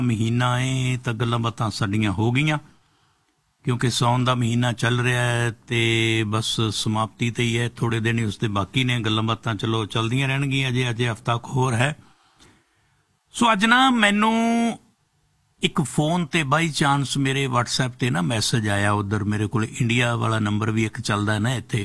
ਮਹੀਨਾ ਹੈ ਤਾਂ ਗੱਲਾਂ ਬਾਤਾਂ ਸਾਡੀਆਂ ਹੋ ਗਈਆਂ ਕਿਉਂਕਿ ਸਾਉਣ ਦਾ ਮਹੀਨਾ ਚੱਲ ਰਿਹਾ ਹੈ ਤੇ ਬਸ ਸਮਾਪਤੀ ਤੇ ਹੀ ਹੈ। ਥੋੜੇ ਦਿਨ ਹੀ ਉਸਦੇ ਬਾਕੀ ਨੇ। ਗੱਲਾਂ ਬਾਤਾਂ ਚਲੋ ਚੱਲਦੀਆਂ ਰਹਿਣਗੀਆਂ। ਅਜੇ ਹਫ਼ਤਾ ਕੁ ਹੋਰ ਹੈ। ਸੋ ਅੱਜ ਨਾ ਮੈਨੂੰ ਇੱਕ ਫੋਨ ਤੇ ਬਾਈ ਚਾਂਸ ਮੇਰੇ WhatsApp ਤੇ ਨਾ ਮੈਸੇਜ ਆਇਆ। ਉਧਰ ਮੇਰੇ ਕੋਲ ਇੰਡੀਆ ਵਾਲਾ ਨੰਬਰ ਵੀ ਇੱਕ ਚੱਲਦਾ ਨਾ ਇੱਥੇ।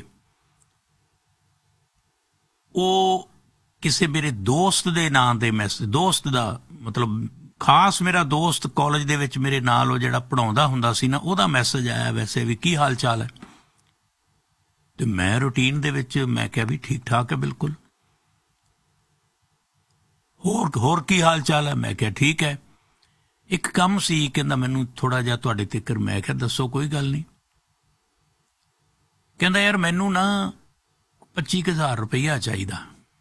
ਉਹ ਕਿਸੇ ਮੇਰੇ ਦੋਸਤ ਦੇ ਨਾਂ ਦੇ ਮੈਸੇਜ, ਦੋਸਤ ਦਾ ਮਤਲਬ ਖਾਸ ਮੇਰਾ ਦੋਸਤ ਕਾਲਜ ਦੇ ਵਿੱਚ ਮੇਰੇ ਨਾਲ ਉਹ ਜਿਹੜਾ ਪੜ੍ਹਾਉਂਦਾ ਹੁੰਦਾ ਸੀ ਨਾ, ਉਹਦਾ ਮੈਸੇਜ ਆਇਆ ਵੈਸੇ ਵੀ ਕੀ ਹਾਲ ਚਾਲ ਹੈ। ਤੇ ਮੈਂ ਰੂਟੀਨ ਦੇ ਵਿੱਚ ਮੈਂ ਕਿਹਾ ਵੀ ਠੀਕ ਠਾਕ ਹੈ ਬਿਲਕੁਲ। ਹੋਰ ਕੀ ਹਾਲ ਚਾਲ ਹੈ? ਮੈਂ ਕਿਹਾ ਠੀਕ ਹੈ। ਇੱਕ ਕੰਮ ਸੀ, ਕਹਿੰਦਾ ਮੈਨੂੰ ਥੋੜਾ ਜਿਹਾ ਤੁਹਾਡੇ ਤਿੱਕਰ। ਮੈਂ ਕਿਹਾ ਦੱਸੋ, ਕੋਈ ਗੱਲ ਨਹੀਂ। ਕਹਿੰਦਾ ਯਾਰ ਮੈਨੂੰ ਨਾ 25,000 ਰੁਪਈਆ ਚਾਹੀਦਾ।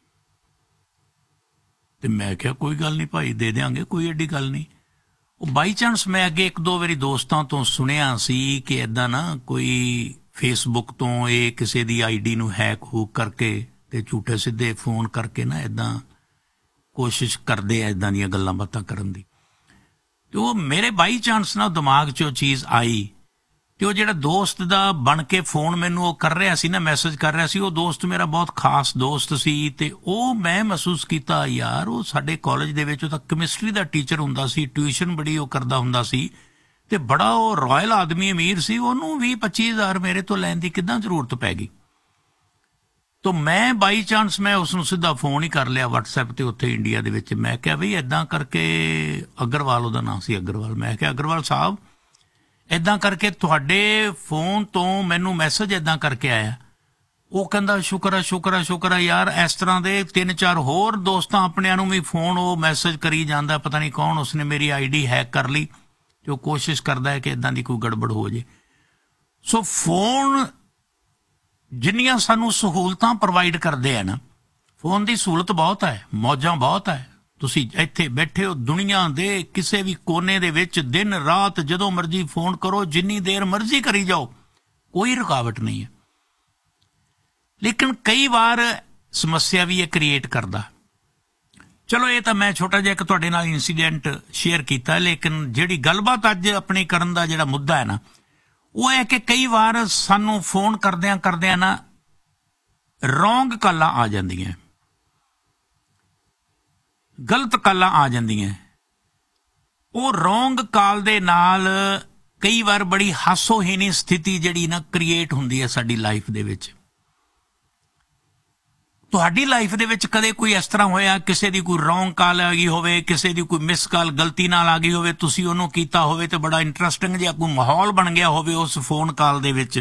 ਤੇ ਮੈਂ ਕਿਹਾ ਕੋਈ ਗੱਲ ਨਹੀਂ ਭਾਈ, ਦੇ ਦਿਆਂਗੇ, ਕੋਈ ਐਡੀ ਗੱਲ ਨਹੀਂ। ਉਹ ਬਾਈ ਚਾਂਸ ਮੈਂ ਅੱਗੇ ਇੱਕ ਦੋ ਵਾਰੀ ਦੋਸਤਾਂ ਤੋਂ ਸੁਣਿਆ ਸੀ ਕਿ ਇੱਦਾਂ ਨਾ ਕੋਈ ਫੇਸਬੁੱਕ ਤੋਂ ਇਹ ਕਿਸੇ ਦੀ ID ਨੂੰ ਹੈਕ ਹੂਕ ਕਰਕੇ ਤੇ ਝੂਠੇ ਸਿੱਧੇ ਫੋਨ ਕਰਕੇ ਨਾ ਇੱਦਾਂ ਕੋਸ਼ਿਸ਼ ਕਰਦੇ ਆ ਇੱਦਾਂ ਦੀਆਂ ਗੱਲਾਂ ਬਾਤਾਂ ਕਰਨ ਦੀ। ਤੇ ਉਹ ਮੇਰੇ ਬਾਈ ਚਾਂਸ ਨਾਲ ਦਿਮਾਗ 'ਚ ਉਹ ਚੀਜ਼ ਆਈ। ਤੇ ਉਹ ਜਿਹੜਾ ਦੋਸਤ ਦਾ ਬਣ ਕੇ ਫੋਨ ਮੈਨੂੰ ਉਹ ਕਰ ਰਿਹਾ ਸੀ ਨਾ, ਮੈਸੇਜ ਕਰ ਰਿਹਾ ਸੀ, ਉਹ ਦੋਸਤ ਮੇਰਾ ਬਹੁਤ ਖਾਸ ਦੋਸਤ ਸੀ। ਤੇ ਉਹ ਮੈਂ ਮਹਿਸੂਸ ਕੀਤਾ ਯਾਰ ਉਹ ਸਾਡੇ ਕਾਲਜ ਦੇ ਵਿੱਚ ਉਹ ਤਾਂ ਕੈਮਿਸਟਰੀ ਦਾ ਟੀਚਰ ਹੁੰਦਾ ਸੀ, ਟਿਊਸ਼ਨ ਬੜੀ ਉਹ ਕਰਦਾ ਹੁੰਦਾ ਸੀ ਤੇ ਬੜਾ ਉਹ ਰਾਇਲ ਆਦਮੀ, ਅਮੀਰ ਸੀ। ਉਹਨੂੰ 20-25,000 ਮੇਰੇ ਤੋਂ ਲੈਣ ਦੀ ਕਿੱਦਾਂ ਜ਼ਰੂਰਤ ਪੈ ਗਈ? ਤਾਂ ਮੈਂ ਬਾਈ ਚਾਂਸ ਮੈਂ ਉਸਨੂੰ ਸਿੱਧਾ ਫੋਨ ਹੀ ਕਰ ਲਿਆ WhatsApp ਤੇ ਉੱਥੇ ਇੰਡੀਆ ਦੇ ਵਿੱਚ। ਮੈਂ ਕਿਹਾ ਬਈ ਇੱਦਾਂ ਕਰਕੇ, ਅਗਰਵਾਲ ਉਹਦਾ ਨਾਂ ਸੀ, ਅਗਰਵਾਲ। ਮੈਂ ਕਿਹਾ ਅਗਰਵਾਲ ਸਾਹਿਬ ਇੱਦਾਂ ਕਰਕੇ ਤੁਹਾਡੇ ਫੋਨ ਤੋਂ ਮੈਨੂੰ ਮੈਸੇਜ ਇੱਦਾਂ ਕਰਕੇ ਆਇਆ। ਉਹ ਕਹਿੰਦਾ ਸ਼ੁਕਰ ਆ ਯਾਰ। ਇਸ ਤਰ੍ਹਾਂ ਦੇ 3-4 ਹੋਰ ਦੋਸਤਾਂ ਆਪਣਿਆਂ ਨੂੰ ਵੀ ਫੋਨ ਉਹ ਮੈਸੇਜ ਕਰੀ ਜਾਂਦਾ, ਪਤਾ ਨਹੀਂ ਕੌਣ, ਉਸਨੇ ਮੇਰੀ ID ਹੈਕ ਕਰ ਲਈ ਤੇ ਉਹ ਕੋਸ਼ਿਸ਼ ਕਰਦਾ ਹੈ ਕਿ ਇੱਦਾਂ ਦੀ ਕੋਈ ਗੜਬੜ ਹੋ ਜੇ। ਸੋ ਫੋਨ ਜਿੰਨੀਆਂ ਸਾਨੂੰ ਸਹੂਲਤਾਂ ਪ੍ਰੋਵਾਈਡ ਕਰਦੇ ਆ ਨਾ, ਫੋਨ ਦੀ ਸਹੂਲਤ ਬਹੁਤ ਹੈ, ਮੌਜਾਂ ਬਹੁਤ ਹੈ। ਤੁਸੀਂ ਇੱਥੇ ਬੈਠੇ ਹੋ ਦੁਨੀਆ ਦੇ ਕਿਸੇ ਵੀ ਕੋਨੇ ਦੇ ਵਿੱਚ, ਦਿਨ ਰਾਤ ਜਦੋਂ ਮਰਜ਼ੀ ਫੋਨ ਕਰੋ, ਜਿੰਨੀ ਦੇਰ ਮਰਜ਼ੀ ਕਰੀ ਜਾਓ, ਕੋਈ ਰੁਕਾਵਟ ਨਹੀਂ ਹੈ। ਲੇਕਿਨ ਕਈ ਵਾਰ ਸਮੱਸਿਆ ਵੀ ਇਹ ਕ੍ਰੀਏਟ ਕਰਦਾ। ਚਲੋ ਇਹ ਤਾਂ ਮੈਂ ਛੋਟਾ ਜਿਹਾ ਇੱਕ ਤੁਹਾਡੇ ਨਾਲ ਇੰਸੀਡੈਂਟ ਸ਼ੇਅਰ ਕੀਤਾ। ਲੇਕਿਨ ਜਿਹੜੀ ਗੱਲਬਾਤ ਅੱਜ ਆਪਣੀ ਕਰਨ ਦਾ ਜਿਹੜਾ ਮੁੱਦਾ ਹੈ ਨਾ, ਉਹ ਹੈ ਕਿ ਕਈ ਵਾਰ ਸਾਨੂੰ ਫੋਨ ਕਰਦਿਆਂ ਨਾ ਰੋਂਗ ਕਾਲਾਂ ਆ ਜਾਂਦੀਆਂ, ਗਲਤ ਕਾਲਾਂ ਆ ਜਾਂਦੀਆਂ। ਉਹ ਰੋਂਗ ਕਾਲ ਦੇ ਨਾਲ ਕਈ ਵਾਰ ਬੜੀ ਹਾਸੋਹੀਣੀ ਸਥਿਤੀ ਜਿਹੜੀ ਨਾ ਕ੍ਰੀਏਟ ਹੁੰਦੀ ਹੈ ਸਾਡੀ ਲਾਈਫ ਦੇ ਵਿੱਚ। ਤੁਹਾਡੀ ਲਾਈਫ ਦੇ ਵਿੱਚ ਕਦੇ ਕੋਈ ਇਸ ਤਰ੍ਹਾਂ ਹੋਇਆ, ਕਿਸੇ ਦੀ ਕੋਈ ਰੋਂਗ ਕਾਲ ਆ ਗਈ ਹੋਵੇ, ਕਿਸੇ ਦੀ ਕੋਈ ਮਿਸ ਕਾਲ ਗਲਤੀ ਨਾਲ ਆ ਗਈ ਹੋਵੇ, ਤੁਸੀਂ ਉਹਨੂੰ ਕੀਤਾ ਹੋਵੇ ਤੇ ਬੜਾ ਇੰਟਰਸਟਿੰਗ ਜਿਹਾ ਕੋਈ ਮਾਹੌਲ ਬਣ ਗਿਆ ਹੋਵੇ ਉਸ ਫੋਨ ਕਾਲ ਦੇ ਵਿੱਚ?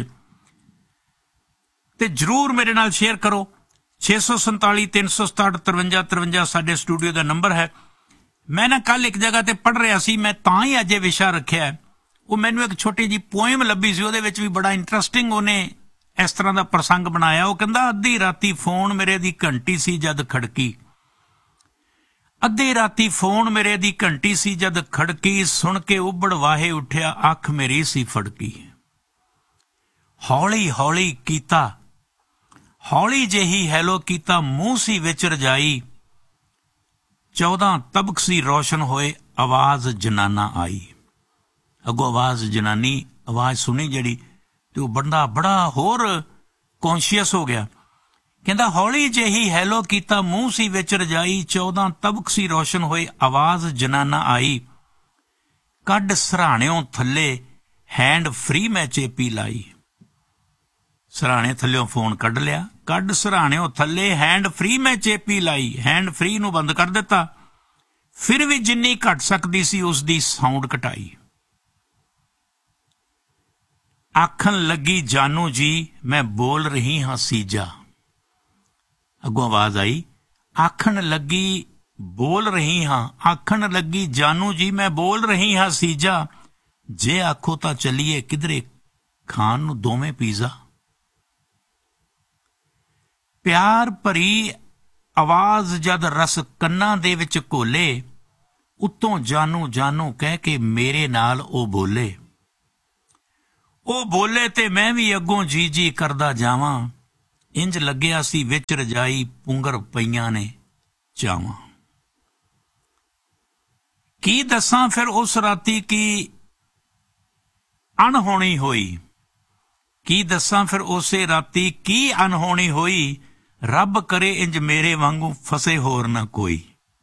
ਤੇ ਜ਼ਰੂਰ ਮੇਰੇ ਨਾਲ ਸ਼ੇਅਰ ਕਰੋ। 647 367 53 53 ਸਾਡੇ ਸਟੂਡੀਓ ਦਾ ਨੰਬਰ ਹੈ। ਮੈਂ ਨਾ ਕੱਲ ਇੱਕ ਜਗ੍ਹਾ ਤੇ ਪੜ੍ਹ ਰਿਹਾ ਸੀ, ਮੈਂ ਤਾਂ ਹੀ ਅੱਜ ਇਹ ਵਿਸ਼ਾ ਰੱਖਿਆ। ਉਹ ਮੈਨੂੰ ਇੱਕ ਛੋਟੀ ਜਿਹੀ ਪੋਇਮ ਲੱਭੀ ਸੀ, ਉਹਦੇ ਵਿੱਚ ਵੀ ਬੜਾ ਇੰਟਰਸਟਿੰਗ ਉਹਨੇ ਇਸ ਤਰ੍ਹਾਂ ਦਾ ਪ੍ਰਸੰਗ ਬਣਾਇਆ। ਉਹ ਕਹਿੰਦਾ ਅੱਧੀ ਰਾਤੀ ਫੋਨ ਮੇਰੇ ਦੀ ਘੰਟੀ ਸੀ ਜਦ ਖੜਕੀ, ਅੱਧੀ ਰਾਤੀ ਫੋਨ ਮੇਰੇ ਦੀ ਘੰਟੀ ਸੀ ਜਦ ਖੜਕੀ, ਸੁਣ ਕੇ ਉੱਬੜ ਵਾਹੇ ਉੱਠਿਆ ਅੱਖ ਮੇਰੀ ਸੀ ਫੜਕੀ। ਹੌਲੀ ਹੌਲੀ ਕੀਤਾ, ਹੌਲੀ ਜਿਹੀ ਹੈਲੋ ਕੀਤਾ, ਮੂੰਹ ਸੀ ਵਿੱਚ ਰਜਾਈ, 14 ਤਬਕ ਸੀ ਰੋਸ਼ਨ ਹੋਏ, ਆਵਾਜ਼ ਜਨਾਨਾ ਆਈ। ਅੱਗੋਂ ਆਵਾਜ਼ ਜਨਾਨੀ ਆਵਾਜ਼ ਸੁਣੀ ਜਿਹੜੀ, ਤੇ ਉਹ ਬੰਦਾ ਬੜਾ ਹੋਰ ਕੌਨਸ਼ੀਅਸ ਹੋ ਗਿਆ। ਕਹਿੰਦਾ ਹੌਲੀ ਜਿਹੀ ਹੈਲੋ ਕੀਤਾ, ਮੂੰਹ ਸੀ ਵਿੱਚ ਰਜਾਈ, 14 ਤਬਕ ਸੀ ਰੋਸ਼ਨ ਹੋਏ, ਆਵਾਜ਼ ਜਨਾਨਾ ਆਈ, ਕੱਢ ਸਰਾਣਿਓਂ ਥੱਲੇ ਹੈਂਡ ਫਰੀ ਮੈਂ ਚੇਪੀ ਲਾਈ। ਸਰਾਣੇ ਥੱਲਿਓਂ ਫੋਨ ਕੱਢ ਲਿਆ, ਕੱਢ ਸਰਾਣਿਓਂ ਥੱਲੇ ਹੈਂਡ ਫਰੀ ਮੈਂ ਚੇਪੀ ਲਾਈ, ਹੈਂਡ ਫਰੀ ਨੂੰ ਬੰਦ ਕਰ ਦਿੱਤਾ, ਫਿਰ ਵੀ ਜਿੰਨੀ ਘਟ ਸਕਦੀ ਸੀ ਉਸ ਦੀ ਸਾਊਂਡ ਘਟਾਈ। ਆਖਣ ਲੱਗੀ ਜਾਨੂ ਜੀ ਮੈਂ ਬੋਲ ਰਹੀ ਹਾਂ ਸੀਜਾ। ਅੱਗੋਂ ਆਵਾਜ਼ ਆਈ, ਆਖਣ ਲੱਗੀ ਬੋਲ ਰਹੀ ਹਾਂ, ਆਖਣ ਲੱਗੀ ਜਾਨੂ ਜੀ ਮੈਂ ਬੋਲ ਰਹੀ ਹਾਂ ਸੀਜਾ, ਜੇ ਆਖੋ ਤਾਂ ਚੱਲੀਏ ਕਿਧਰੇ ਖਾਣ ਨੂੰ ਦੋਵੇਂ ਪੀਜ਼ਾ। ਪਿਆਰ ਭਰੀ ਆਵਾਜ਼ ਜਦ ਰਸ ਕੰਨਾਂ ਦੇ ਵਿੱਚ ਘੋਲੇ, ਉੱਤੋਂ ਜਾਨੂ ਜਾਨੂ ਕਹਿ ਕੇ ਮੇਰੇ ਨਾਲ ਉਹ ਬੋਲੇ। ਉਹ ਬੋਲੇ ਤੇ ਮੈਂ ਵੀ ਅੱਗੋਂ ਜੀ ਜੀ ਕਰਦਾ ਜਾਵਾਂ, ਇੰਜ ਲੱਗਿਆ ਸੀ ਵਿੱਚ ਰਜਾਈ ਪੁੰਗਰ ਪਈਆਂ ਨੇ ਚਾਵਾਂ। ਕੀ ਦੱਸਾਂ ਫਿਰ ਉਸ ਰਾਤੀ ਕੀ ਅਣਹੋਣੀ ਹੋਈ, ਕੀ ਦੱਸਾਂ ਫਿਰ ਉਸੇ ਰਾਤੀ ਕੀ ਅਣਹੋਣੀ ਹੋਈ। ਰੱਬ ਕਰੇ ਇੰਜ ਮੇਰੇ ਵਾਂਗੂ ਫਸੇ ਹੋਰ ਨਾ ਕੋਈ।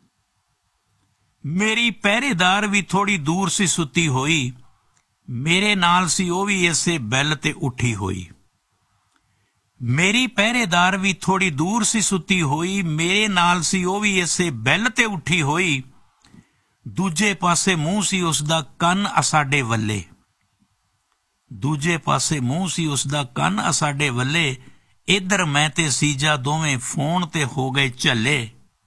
ਮੇਰੀ ਪਹਿਰੇਦਾਰ ਵੀ ਥੋੜੀ ਦੂਰ ਸੀ ਸੁੱਤੀ ਹੋਈ, ਮੇਰੇ ਨਾਲ ਸੀ ਉਹ ਵੀ ਇਸੇ ਬੈਲ ਤੇ ਉੱਠੀ ਹੋਈ। ਮੇਰੀ ਪਹਿਰੇਦਾਰ ਵੀ ਥੋੜੀ ਦੂਰ ਸੀ ਸੁੱਤੀ ਹੋਈ, ਮੇਰੇ ਨਾਲ ਸੀ ਉਹ ਵੀ ਇਸੇ ਬੈਲ ਤੇ ਉੱਠੀ ਹੋਈ। ਦੂਜੇ ਪਾਸੇ ਮੂੰਹ ਸੀ ਉਸਦਾ ਕੰਨ ਅਸਾਡੇ ਵੱਲੇ, ਦੂਜੇ ਪਾਸੇ ਮੂੰਹ ਸੀ ਉਸਦਾ ਕੰਨ ਅਸਾਡੇ ਵੱਲੇ। ਇੱਧਰ ਮੈਂ ਤੇ ਸੀਜਾ ਦੋਵੇਂ ਫੋਨ ਤੇ ਹੋ ਗਏ ਝੱਲੇ।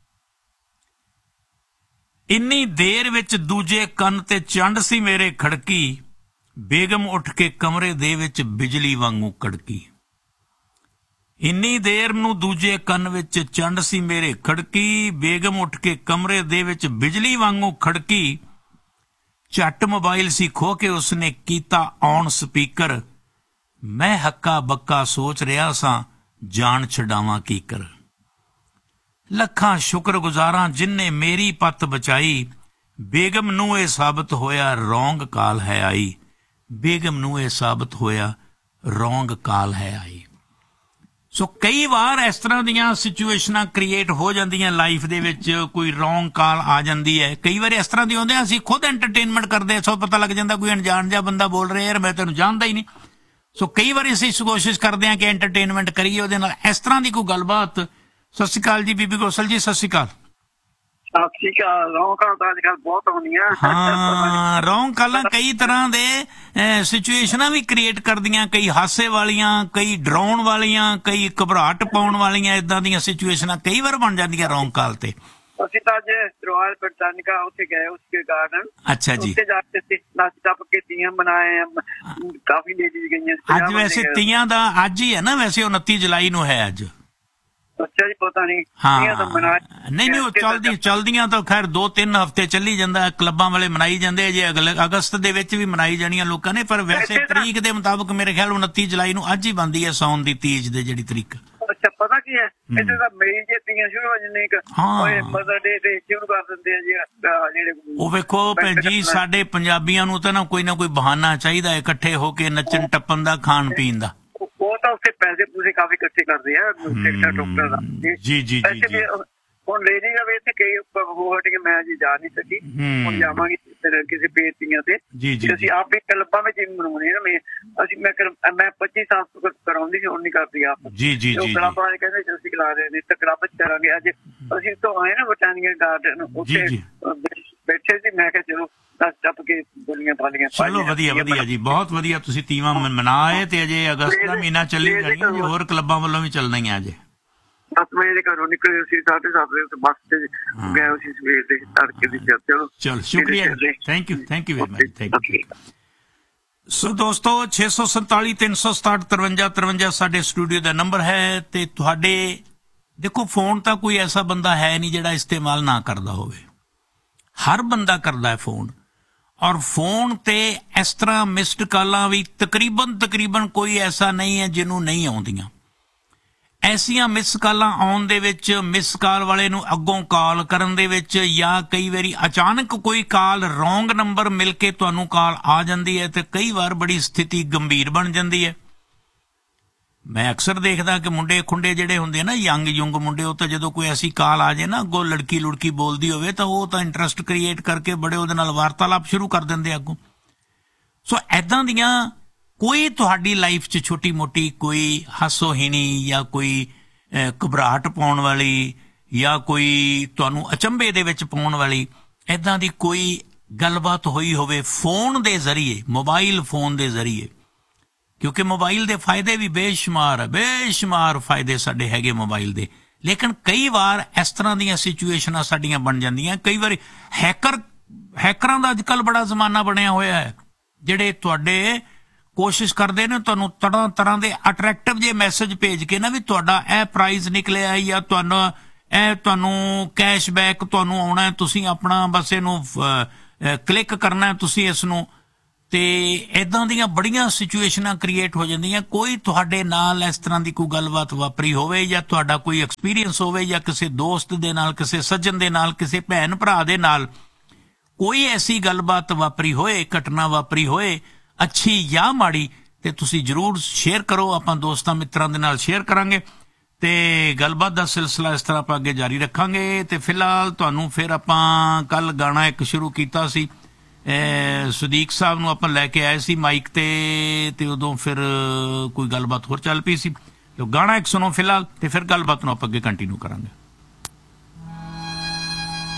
ਇੰਨੀ ਦੇਰ ਵਿੱਚ ਦੂਜੇ ਕੰਨ ਤੇ ਚੰਡ ਸੀ ਮੇਰੇ ਖੜਕੀ, ਬੇਗਮ ਉੱਠ ਕੇ ਕਮਰੇ ਦੇ ਵਿੱਚ ਬਿਜਲੀ ਵਾਂਗੂ ਕੜਕੀ। ਇੰਨੀ ਦੇਰ ਨੂੰ ਦੂਜੇ ਕੰਨ ਵਿੱਚ ਚੰਡ ਸੀ ਮੇਰੇ ਖੜਕੀ, ਬੇਗਮ ਉੱਠ ਕੇ ਕਮਰੇ ਦੇ ਵਿੱਚ ਬਿਜਲੀ ਵਾਂਗੂ ਖੜਕੀ। ਝੱਟ ਮੋਬਾਈਲ ਸੀ ਖੋਹ ਕੇ ਉਸਨੇ ਕੀਤਾ ਔਨ ਸਪੀਕਰ। ਮੈਂ ਹੱਕਾ ਬੱਕਾ ਸੋਚ ਰਿਹਾ ਸਾਂ ਜਾਨ ਛਡਾਵਾਂ ਕੀ ਕਰ। ਲੱਖਾਂ ਸ਼ੁਕਰਗੁਜ਼ਾਰਾਂ ਜਿਨਨੇ ਮੇਰੀ ਪੱਤ ਬਚਾਈ, ਬੇਗਮ ਨੂੰ ਇਹ ਸਾਬਤ ਹੋਇਆ ਰੌਂਗ ਕਾਲ ਹੈ ਆਈ, ਬੇਗਮ ਨੂੰ ਇਹ ਸਾਬਤ ਹੋਇਆ ਰੌਂਗ ਕਾਲ ਹੈ ਆਈ। ਸੋ ਕਈ ਵਾਰ ਇਸ ਤਰ੍ਹਾਂ ਦੀਆਂ ਸਿਚੁਏਸ਼ਨਾਂ ਕ੍ਰੀਏਟ ਹੋ ਜਾਂਦੀਆਂ ਲਾਈਫ ਦੇ ਵਿੱਚ, ਕੋਈ ਰੌਂਗ ਕਾਲ ਆ ਜਾਂਦੀ ਹੈ। ਕਈ ਵਾਰ ਇਸ ਤਰ੍ਹਾਂ ਦੀ ਹੁੰਦੇ ਅਸੀਂ ਖੁਦ ਐਂਟਰਟੇਨਮੈਂਟ ਕਰਦੇ, ਸੋ ਪਤਾ ਲੱਗ ਜਾਂਦਾ ਕੋਈ ਅਣਜਾਣ ਜਿਹਾ ਬੰਦਾ ਬੋਲ ਰਿਹਾ, ਯਾਰ ਮੈਂ ਤੈਨੂੰ ਜਾਣਦਾ ਹੀ ਨਹੀਂ। ਸੋ ਕਈ ਵਾਰ ਅਸੀਂ ਕੋਸ਼ਿਸ਼ ਕਰਦੇ ਹਾਂ ਕਿ ਐਂਟਰਟੇਨਮੈਂਟ ਕਰੀਏ ਉਹਦੇ ਨਾਲ। ਇਸ ਤਰ੍ਹਾਂ ਦੀ ਕੋਈ ਗੱਲਬਾਤ। ਸਤਿ ਸ਼੍ਰੀ ਅਕਾਲ ਜੀ ਬੀਬੀ ਗੋਸਲ ਜੀ, ਸਤਿ ਸ਼੍ਰੀ ਅਕਾਲ। ਸਤਿ ਸ਼੍ਰੀ ਅਕਾਲ। ਰੌਂਗ ਕਾਲ ਤਾਂ ਅੱਜ ਕੱਲ੍ਹ ਬਹੁਤ ਹੁੰਦੀਆਂ। ਹਾਂ, ਰੌਂਗ ਕਾਲਾਂ ਕਈ ਤਰ੍ਹਾਂ ਦੇ ਸਿਚੁਏਸ਼ਨਾਂ ਵੀ ਕ੍ਰੀਏਟ ਕਰਦੀਆਂ, ਕਈ ਹਾਸੇ ਵਾਲੀਆਂ, ਕਈ ਡਰਾਉਣ ਵਾਲੀਆਂ, ਕਈ ਘਬਰਾਹਟ ਪਾਉਣ ਵਾਲੀਆਂ। ਏਦਾਂ ਦੀਆਂ ਸਿਚੁਏਸ਼ਨਾਂ ਕਈ ਵਾਰ ਬਣ ਜਾਂਦੀਆਂ ਰੌਂਗ ਕਾਲ ਤੇ। ਅਸੀਂ ਤਾਂ ਅੱਜ ਰੋਇਲ ਬ੍ਰਿਟਾਨੀਕਾ ਉੱਥੇ ਗਏ, ਉਸਕੇ ਗਾਰਡਨ। ਅੱਛਾ ਜੀ। ਉੱਥੇ ਜਾ ਕੇ ਨੱਚ ਟੱਪ ਕੇ ਤੀਆਂ ਮਨਾਏ, ਕਾਫੀ ਲੇਡੀਜ਼ ਗਈਆਂ। ਅੱਜ ਵੈਸੇ ਤੀਆਂ ਦਾ ਅੱਜ ਹੀ ਹੈ ਨਾ, ਵੈਸੇ 29 ਜੁਲਾਈ ਨੂੰ ਹੈ ਅੱਜ। ਅੱਛਾ ਜੀ, ਪਤਾ ਨਹੀਂ। ਹਾਂ, ਨਹੀਂ ਉਹ ਚਲਦੀਆਂ ਤਾਂ ਖੈਰ 2-3 ਹਫ਼ਤੇ ਚੱਲੀ ਜਾਂਦਾ, ਕਲੱਬਾਂ ਵਾਲੇ ਮਨਾਈ ਜਾਂਦੇ ਜੇ। ਅਗਸਤ ਦੇ ਵਿੱਚ ਵੀ ਮਨਾਈ ਜਾਣੀਆਂ ਲੋਕਾਂ ਨੇ, ਪਰ ਵੈਸੇ ਤਰੀਕ ਦੇ ਮੁਤਾਬਕ ਮੇਰੇ ਖਿਆਲ 29 ਜੁਲਾਈ ਨੂੰ ਅੱਜ ਹੀ ਬਣਦੀ ਹੈ ਸਾਉਣ ਦੀ ਤੀਜ ਦੇ ਜਿਹੜੀ ਤਰੀਕ। ਅੱਛਾ, ਪਤਾ ਕੀ ਹੈ, ਇੱਥੇ ਤਾਂ ਮਈ ਦੀਆਂ ਤੀਆਂ ਸ਼ੁਰੂ ਹੋ ਜਾਂਦੀਆਂ, ਮਦਰ ਡੇ ਤੇ ਸ਼ੁਰੂ ਕਰ ਦਿੰਦੇ ਆ ਜੀ ਜਿਹੜੇ। ਉਹ ਵੇਖੋ ਭੈਣ ਜੀ, ਸਾਡੇ ਪੰਜਾਬੀਆਂ ਨੂੰ ਤਾਂ ਨਾ ਕੋਈ ਬਹਾਨਾ ਚਾਹੀਦਾ ਇਕੱਠੇ ਹੋ ਕੇ ਨੱਚਣ ਟੱਪਣ ਦਾ, ਖਾਣ ਪੀਣ ਦਾ। ਉਹ ਤਾਂ ਉੱਥੇ ਪੈਸੇ ਪੂਸੇ ਕਾਫੀ ਇਕੱਠੇ ਕਰਦੇ ਆ ਡਾਕਟਰ ਦਾ। ਜੀ ਜੀ ਜੀ। ਹੁਣ ਲੇਡੀ ਦਾ ਵੀ ਇੱਥੇ ਕਈ ਹੋ ਹਟ ਕੇ ਮੈਂ ਜੀ ਜਾ ਨਹੀਂ ਸਕੀ, ਹੁਣ ਜਾਵਾਂਗੇ ਕਿਸੇ ਬੇਤੀਆਂ ਤੇ। ਅਸੀਂ ਆਪ ਵੀ ਕਲੱਬਾਂ ਵਿੱਚ ਹੀ ਮਨਾਉਣੇ ਨਾ। ਮੈਂ 25 ਸਾਲ ਤੋਂ ਕਰਾਉਂਦੀ ਸੀ, ਹੁਣ ਨਹੀਂ ਕਰਦੀ ਆਪ। ਕਲੱਬਾਂ ਵਾਲੇ ਕਹਿੰਦੇ ਅਸੀਂ ਕਰਾ ਰਹੇ ਨੇ ਤਾਂ ਕਲੱਬ ਚ ਕਰਾਂਗੇ। ਅੱਜ ਅਸੀਂ ਇੱਥੋਂ ਆਏ ਨਾ ਬਟਾਨੀਆ ਗਾਰਡਨ, ਉੱਥੇ ਬੈਠੇ ਸੀ। ਮੈਂ ਕਿਹਾ ਚਲੋ ਟੱਪ ਕੇ ਬੋਲੀਆਂ ਪਾਲੀਆਂ। ਚਲੋ ਵਧੀਆ ਜੀ, ਬਹੁਤ ਵਧੀਆ। ਤੁਸੀਂ ਤੀਵਾਂ ਮਨਾਏ ਤੇ ਅਜੇ ਅਗਸਤ ਦਾ ਮਹੀਨਾ ਚੱਲੀ ਜਾਣੀ, ਹੋਰ ਕਲੱਬਾਂ ਵੱਲੋਂ ਵੀ ਚੱਲਣਾ ਹੀ ਆ ਅਜੇ। 7 ਵਜੇ ਦੇ ਘਰੋਂ ਨਿਕਲੇ ਸੀ, 7:30 ਵਜੇ ਬੱਸ ਤੇ ਗਏ ਸੀ ਸਵੇਰ ਦੇ ਤੜਕੇ ਦੀ। ਚਲੋ ਸ਼ੁਕਰੀਆ, thank you very much, thank you. ਸੋ ਦੋਸਤੋ, 647 367 53 53 ਸਾਡੇ ਸਟੂਡੀਓ ਦਾ ਨੰਬਰ ਹੈ। ਤੇ ਤੁਹਾਡੇ ਦੇਖੋ, ਫੋਨ ਤਾਂ ਕੋਈ ਐਸਾ ਬੰਦਾ ਹੈ ਨਹੀਂ ਜਿਹੜਾ ਇਸਤੇਮਾਲ ਨਾ ਕਰਦਾ ਹੋਵੇ। ਹਰ ਬੰਦਾ ਕਰਦਾ ਹੈ ਫੋਨ। ਔਰ ਫੋਨ ਤੇ ਇਸ ਤਰ੍ਹਾਂ ਮਿਸਡ ਕਾਲਾਂ ਵੀ ਤਕਰੀਬਨ ਕੋਈ ਐਸਾ ਨਹੀਂ ਹੈ ਜਿਹਨੂੰ ਨਹੀਂ ਆਉਂਦੀਆਂ। ਐਸੀਆਂ ਮਿਸ ਕਾਲਾਂ ਆਉਣ ਦੇ ਵਿੱਚ, ਮਿਸ ਕਾਲ ਵਾਲੇ ਨੂੰ ਅੱਗੋਂ ਕਾਲ ਕਰਨ ਦੇ ਵਿੱਚ, ਜਾਂ ਕਈ ਵਾਰੀ ਅਚਾਨਕ ਕੋਈ ਕਾਲ ਰੌਂਗ ਨੰਬਰ ਮਿਲ ਕੇ ਤੁਹਾਨੂੰ ਕਾਲ ਆ ਜਾਂਦੀ ਹੈ, ਤੇ ਕਈ ਵਾਰ ਬੜੀ ਸਥਿਤੀ ਗੰਭੀਰ ਬਣ ਜਾਂਦੀ ਹੈ। ਮੈਂ ਅਕਸਰ ਦੇਖਦਾ ਕਿ ਮੁੰਡੇ ਖੁੰਡੇ ਜਿਹੜੇ ਹੁੰਦੇ ਨਾ, ਯੰਗ ਮੁੰਡੇ, ਉਹ ਤਾਂ ਜਦੋਂ ਕੋਈ ਐਸੀ ਕਾਲ ਆ ਜਾਏ ਨਾ, ਅੱਗੋਂ ਲੜਕੀ ਲੁੜਕੀ ਬੋਲਦੀ ਹੋਵੇ, ਤਾਂ ਉਹ ਤਾਂ ਇੰਟਰਸਟ ਕ੍ਰੀਏਟ ਕਰਕੇ ਬੜੇ ਉਹਦੇ ਨਾਲ ਵਾਰਤਾਲਾਪ ਸ਼ੁਰੂ ਕਰ ਦਿੰਦੇ ਅੱਗੋਂ। ਸੋ ਐਦਾਂ ਦੀਆਂ ਕੋਈ ਤੁਹਾਡੀ ਲਾਈਫ 'ਚ ਛੋਟੀ ਮੋਟੀ ਕੋਈ ਹਾਸੋਹੀਣੀ ਜਾਂ ਕੋਈ ਘਬਰਾਹਟ ਪਾਉਣ ਵਾਲੀ ਜਾਂ ਕੋਈ ਤੁਹਾਨੂੰ ਅਚੰਭੇ ਦੇ ਵਿੱਚ ਪਾਉਣ ਵਾਲੀ ਇੱਦਾਂ ਦੀ ਕੋਈ ਗੱਲਬਾਤ ਹੋਈ ਹੋਵੇ ਫੋਨ ਦੇ ਜ਼ਰੀਏ, ਮੋਬਾਈਲ ਫੋਨ ਦੇ ਜ਼ਰੀਏ, ਕਿਉਂਕਿ ਮੋਬਾਈਲ ਦੇ ਫਾਇਦੇ ਵੀ ਬੇਸ਼ੁਮਾਰ ਫਾਇਦੇ ਸਾਡੇ ਹੈਗੇ ਮੋਬਾਈਲ ਦੇ। ਲੇਕਿਨ ਕਈ ਵਾਰ ਇਸ ਤਰ੍ਹਾਂ ਦੀਆਂ ਸਿਚੁਏਸ਼ਨਾਂ ਸਾਡੀਆਂ ਬਣ ਜਾਂਦੀਆਂ। ਕਈ ਵਾਰੀ ਹੈਕਰਾਂ ਦਾ ਅੱਜ ਕੱਲ੍ਹ ਬੜਾ ਜ਼ਮਾਨਾ ਬਣਿਆ ਹੋਇਆ ਹੈ, ਜਿਹੜੇ ਤੁਹਾਡੇ ਕੋਸ਼ਿਸ਼ ਕਰਦੇ ਨੇ ਤੁਹਾਨੂੰ ਤਰ੍ਹਾਂ ਦੇ ਅਟਰੈਕਟਿਵ ਜਿਹੇ ਮੈਸੇਜ ਭੇਜ ਕੇ ਨਾ, ਵੀ ਤੁਹਾਡਾ ਇਹ ਪ੍ਰਾਈਜ਼ ਨਿਕਲਿਆ ਜਾਂ ਤੁਹਾਨੂੰ ਕੈਸ਼ਬੈਕ ਤੁਹਾਨੂੰ ਆਉਣਾ, ਤੁਸੀਂ ਆਪਣਾ ਬਸ ਇਹਨੂੰ ਕਲਿੱਕ ਕਰਨਾ ਤੁਸੀਂ ਇਸ ਨੂੰ। ਤੇ ਇੱਦਾਂ ਦੀਆਂ ਬੜੀਆਂ ਸਿਚੁਏਸ਼ਨਾਂ ਕ੍ਰੀਏਟ ਹੋ ਜਾਂਦੀਆਂ। ਕੋਈ ਤੁਹਾਡੇ ਨਾਲ ਇਸ ਤਰ੍ਹਾਂ ਦੀ ਕੋਈ ਗੱਲਬਾਤ ਵਾਪਰੀ ਹੋਵੇ, ਜਾਂ ਤੁਹਾਡਾ ਕੋਈ ਐਕਸਪੀਰੀਅੰਸ ਹੋਵੇ, ਜਾਂ ਕਿਸੇ ਦੋਸਤ ਦੇ ਨਾਲ, ਕਿਸੇ ਸੱਜਣ ਦੇ ਨਾਲ, ਕਿਸੇ ਭੈਣ ਭਰਾ ਦੇ ਨਾਲ ਕੋਈ ਐਸੀ ਗੱਲਬਾਤ ਵਾਪਰੀ ਹੋਏ, ਘਟਨਾ ਵਾਪਰੀ ਹੋਏ, ਅੱਛੀ ਜਾਂ ਮਾੜੀ, ਤੇ ਤੁਸੀਂ ਜ਼ਰੂਰ ਸ਼ੇਅਰ ਕਰੋ। ਆਪਾਂ ਦੋਸਤਾਂ ਮਿੱਤਰਾਂ ਦੇ ਨਾਲ ਸ਼ੇਅਰ ਕਰਾਂਗੇ ਤੇ ਗੱਲਬਾਤ ਦਾ ਸਿਲਸਿਲਾ ਇਸ ਤਰ੍ਹਾਂ ਆਪਾਂ ਅੱਗੇ ਜਾਰੀ ਰੱਖਾਂਗੇ। ਤੇ ਫਿਲਹਾਲ ਤੁਹਾਨੂੰ ਫਿਰ ਆਪਾਂ ਕੱਲ ਗਾਣਾ ਇੱਕ ਸ਼ੁਰੂ ਕੀਤਾ ਸੀ, ਸਦੀਕ ਸਾਹਿਬ ਨੂੰ ਆਪਾਂ ਲੈ ਕੇ ਆਏ ਸੀ ਮਾਈਕ ਤੇ ਉਦੋਂ ਫਿਰ ਕੋਈ ਗੱਲਬਾਤ ਹੋਰ ਚੱਲ ਪਈ ਸੀ। ਗਾਣਾ ਇੱਕ ਸੁਣੋ ਫਿਲਹਾਲ, ਤੇ ਫਿਰ ਗੱਲਬਾਤ ਨੂੰ ਆਪਾਂ ਅੱਗੇ ਕੰਟੀਨਿਊ ਕਰਾਂਗੇ।